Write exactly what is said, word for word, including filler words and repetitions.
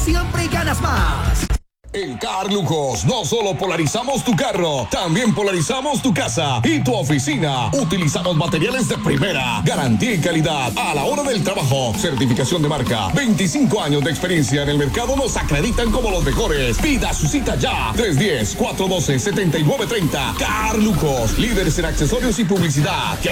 siempre ganas más. En Car Lujos no solo polarizamos tu carro, también polarizamos tu casa y tu oficina. Utilizamos materiales de primera, garantía y calidad a la hora del trabajo. Certificación de marca, veinticinco años de experiencia en el mercado nos acreditan como los mejores. Pida su cita ya, tres uno cero, cuatro uno dos, siete nueve tres cero. Car Lujos, líderes en accesorios y publicidad. Que